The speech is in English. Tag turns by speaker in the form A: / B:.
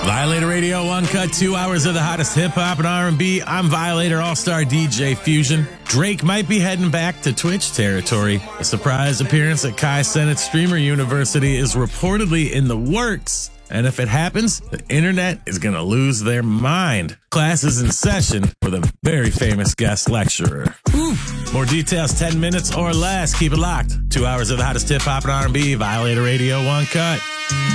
A: Violator Radio Uncut, 2 hours of the hottest hip-hop and R&B. I'm Violator All-Star DJ Fusion. Drake might be heading back to Twitch territory. A surprise appearance at Kai Cenat Streamer University is reportedly in the works. And if it happens, the internet is going to lose their mind. Class is in session with a very famous guest lecturer. More details, 10 minutes or less. Keep it locked. 2 hours of the hottest hip-hop and R&B. Violator Radio Uncut.